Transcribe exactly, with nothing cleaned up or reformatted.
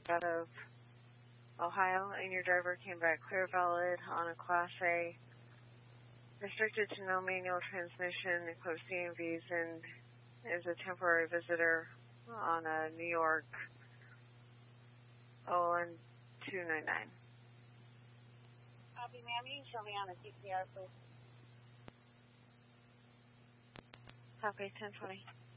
out of Ohio, and your driver came back clear valid on a Class A, restricted to no manual transmission, equipped C M Vs, and is a temporary visitor on a New York oh one two nine nine. Copy, ma'am. You can show me on the C P R, please. Copy, ten twenty.